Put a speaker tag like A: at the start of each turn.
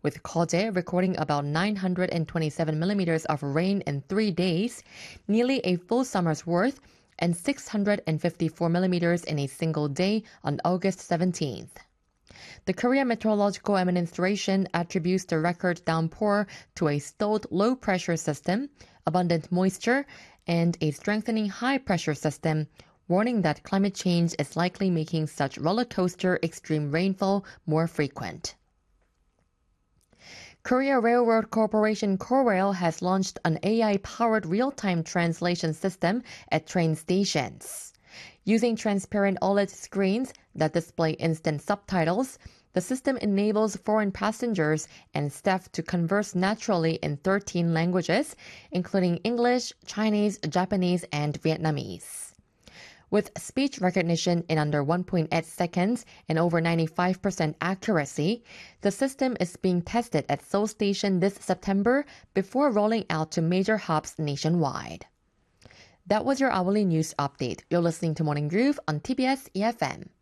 A: with Kode recording about 927 millimeters of rain in 3 days, nearly a full summer's worth, and 654 millimeters in a single day on August 17th. The Korea Meteorological Administration attributes the record downpour to a stalled low-pressure system, abundant moisture, and a strengthening high-pressure system, warning that climate change is likely making such roller coaster extreme rainfall more frequent. Korea Railroad Corporation Korail has launched an AI-powered real-time translation system at train stations. Using transparent OLED screens that display instant subtitles, the system enables foreign passengers and staff to converse naturally in 13 languages, including English, Chinese, Japanese, and Vietnamese. With speech recognition in under 1.8 seconds and over 95% accuracy, the system is being tested at Seoul Station this September before rolling out to major hubs nationwide. That was your hourly news update. You're listening to Morning Groove on TBS EFM.